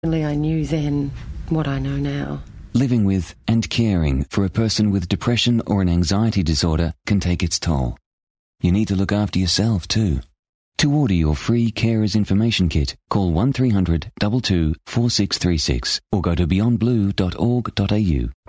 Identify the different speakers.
Speaker 1: Only I knew then what I know now.
Speaker 2: Living with and caring for a person with depression or an anxiety disorder can take its toll. You need to look after yourself too. To order your free Carers Information Kit, call 1300 22 4636 or go to beyondblue.org.au.